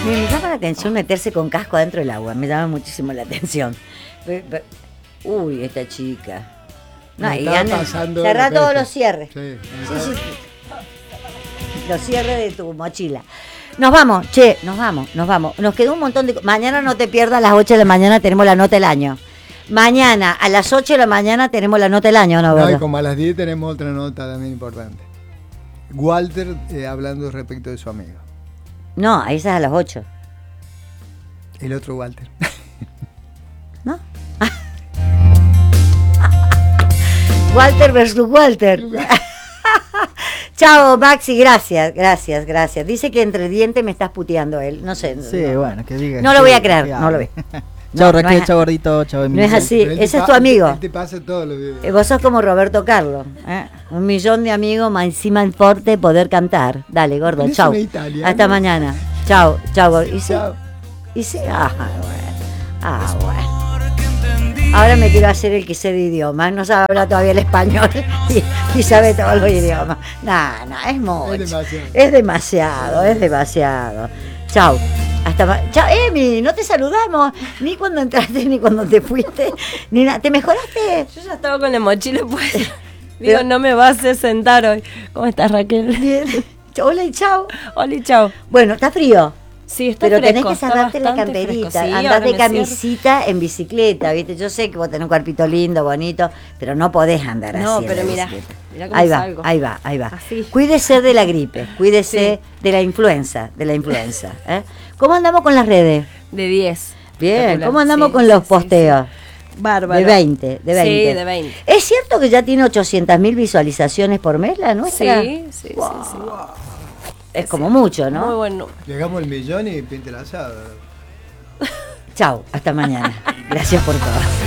Me llama la atención meterse con casco adentro del agua, me llama muchísimo la atención. Uy, esta chica. No, y cerrá todos los cierres. Sí. Los cierres de tu mochila. Nos vamos, nos vamos. Nos quedó un montón de... Mañana no te pierdas, a las 8 de la mañana tenemos la nota del año. Mañana, a las 8 de la mañana tenemos la nota del año, ¿no? No, y como a las 10 tenemos otra nota también importante. Walter hablando respecto de su amigo. No, esa es a las 8. El otro Walter. ¿No? Walter versus Walter. Chao, Maxi, gracias. Dice que entre dientes me estás puteando él. No sé. Sí, no. Bueno, que diga. No lo voy a creer, no lo veo. Chao Raquel, chao Gordito, chao Emilio. No es así, ese es tu amigo. Él te pasa todos los días. Vos sos como Roberto Carlos. 1 millón de amigos, más encima el forte, poder cantar. Dale, gordo, chao. Hasta mañana. Chao, gordo. Y sí, bueno. Ahora me quiero hacer el que sé de idiomas. No sabe hablar todavía el español y sabe todos los idiomas. No, es mucho. Es demasiado. Chao. Chao, Emi, no te saludamos ni cuando entraste ni cuando te fuiste ni nada. ¿Te mejoraste? Yo ya estaba con la mochila pues. Digo, no me vas a hacer sentar hoy. ¿Cómo estás, Raquel? Bien. Hola y chao. Hola y chao. Bueno, está frío. Sí, está pero fresco, tenés que cerrarte la camperita, sí, andar de camisita en bicicleta, ¿viste? Yo sé que vos tenés un cuerpito lindo, bonito, pero no podés andar así. No, pero mira cómo ahí va. Así. Cuídese de la gripe, cuídese de la influenza, ¿eh? ¿Cómo andamos con las redes? De 10. Bien, ¿cómo andamos con los posteos? Bárbaro. De 20. Sí, de 20. ¿Es cierto que ya tiene 800.000 visualizaciones por mes la nuestra? Sí. Es como mucho, ¿no? Muy bueno. Llegamos al 1.000.000 y pinte el asado. Chao, hasta mañana. Gracias por todo.